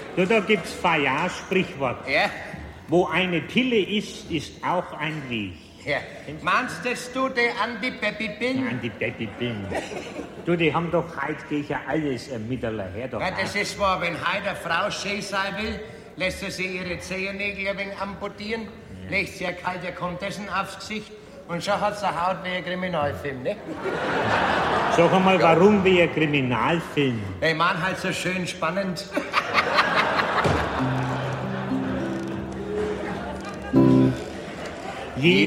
Da gibt's Fayard-Sprichwort. Ja? Wo eine Pille ist, ist auch ein Weg. Ja. Meinst du die Anti-Baby bin? Anti-Baby bin. Du, die haben doch heute gegen alles ein Mittel her. Doch Ja, das ist wahr, wenn heute eine Frau schön sein will, lässt sie ihre Zehennägel ein wenig amputieren, legt sie ein kalter Komtessen aufs Gesicht und schon hat sie eine Haut wie ein Kriminalfilm, ne? Sag einmal, warum wie ein Kriminalfilm? Ich mein halt so schön spannend. Jeder